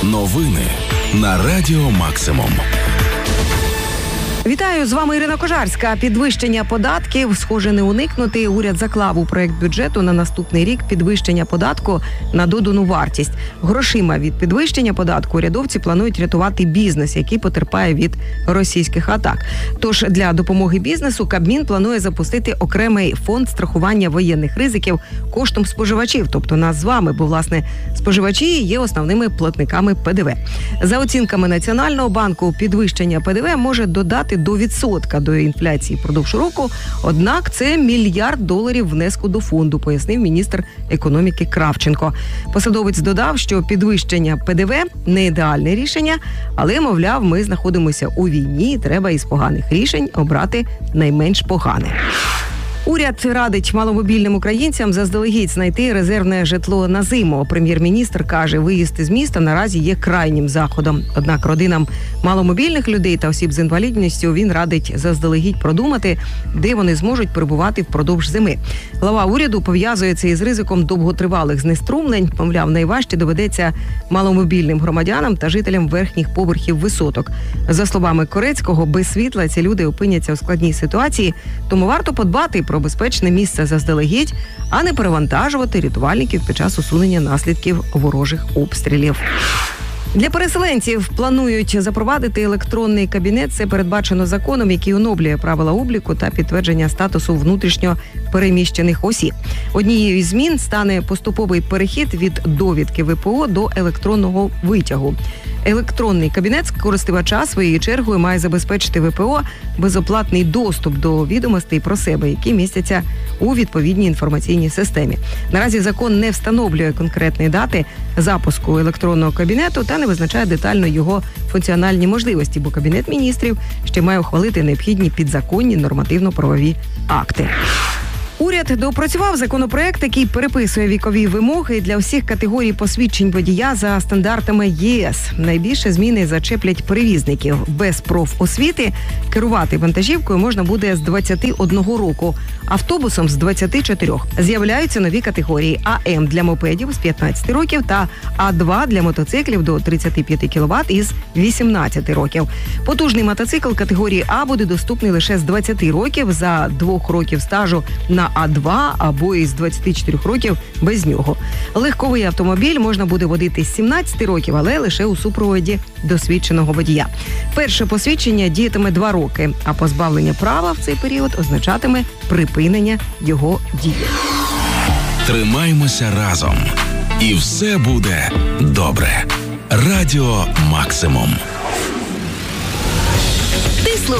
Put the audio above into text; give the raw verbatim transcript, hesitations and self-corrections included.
Новини на Радіо Максимум. Вітаю, з вами Ірина Кожарська. Підвищення податків, схоже, не уникнути. Уряд заклав у проект бюджету на наступний рік підвищення податку на додану вартість. Грошима від підвищення податку урядовці планують рятувати бізнес, який потерпає від російських атак. Тож для допомоги бізнесу Кабмін планує запустити окремий фонд страхування воєнних ризиків коштом споживачів, тобто нас з вами, бо, власне, споживачі є основними платниками ПДВ. За оцінками Національного банку, підвищення ПДВ може додати до відсотка до інфляції впродовж року, однак це мільярд доларів внеску до фонду, пояснив міністр економіки Кравченко. Посадовець додав, що підвищення ПДВ – не ідеальне рішення, але, мовляв, ми знаходимося у війні, треба із поганих рішень обрати найменш погане. Уряд радить маломобільним українцям заздалегідь знайти резервне житло на зиму. Прем'єр-міністр каже, виїзд із міста наразі є крайнім заходом. Однак родинам маломобільних людей та осіб з інвалідністю він радить заздалегідь продумати, де вони зможуть перебувати впродовж зими. Глава уряду пов'язує це із ризиком довготривалих знеструмлень. Мовляв, найважче доведеться маломобільним громадянам та жителям верхніх поверхів висоток. За словами Корецького, без світла ці люди опиняться у складній ситуації, тому варто подбати про безпечне місце заздалегідь, а не перевантажувати рятувальників під час усунення наслідків ворожих обстрілів. Для переселенців планують запровадити електронний кабінет. Це передбачено законом, який оновлює правила обліку та підтвердження статусу внутрішньо переміщених осіб. Однією із змін стане поступовий перехід від довідки ВПО до електронного витягу. Електронний кабінет користувача своєю чергою має забезпечити ВПО безоплатний доступ до відомостей про себе, які містяться у відповідній інформаційній системі. Наразі закон не встановлює конкретні дати запуску електронного кабінету та не визначає детально його функціональні можливості, бо Кабінет міністрів ще має ухвалити необхідні підзаконні нормативно-правові акти. Уряд доопрацював законопроект, який переписує вікові вимоги для всіх категорій посвідчень водія за стандартами ЄС. Найбільше зміни зачеплять перевізників. Без профосвіти керувати вантажівкою можна буде з двадцяти одного року, автобусом з двадцяти чотирьох. З'являються нові категорії АМ для мопедів з п'ятнадцяти років та А два для мотоциклів до тридцяти п'яти кіловат із вісімнадцяти років. Потужний мотоцикл категорії А буде доступний лише з двадцяти років за двох років стажу на А два або із двадцяти чотирьох років без нього. Легковий автомобіль можна буде водити з сімнадцяти років, але лише у супроводі досвідченого водія. Перше посвідчення діятиме два роки, а позбавлення права в цей період означатиме припинення його дії. Тримаймося разом, і все буде добре. Радіо Максимум.